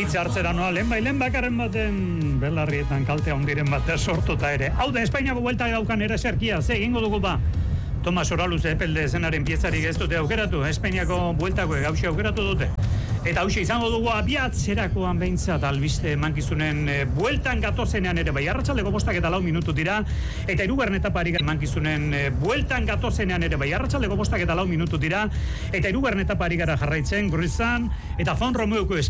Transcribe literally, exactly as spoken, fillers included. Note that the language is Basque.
hitz hartzera noa, lehen bai, lehen bakarren baten belarrietan kalte handiren bat sortuta ere. Hau da, Espainiako buelta daukan ere serkia, ze egingo dugu ba? Tomas Oraluz epelde zenaren piezarik ez dute aukeratu, Espainiako bueltako gauzi aukeratu dute. Eta hauxe izango dugu abiatzerakoan behintzat albiste mankizunen e, bueltan gatozenean ere bai, arratsaldeko bostak eta lau minutu dira, eta hirugarren etapari mankizunen e, bueltan gatozenean ere bai, arratsaldeko bostak eta lau minutu dira, eta hirugarren etapari gara jarraitzen, Gruizan, eta Fon Romeuko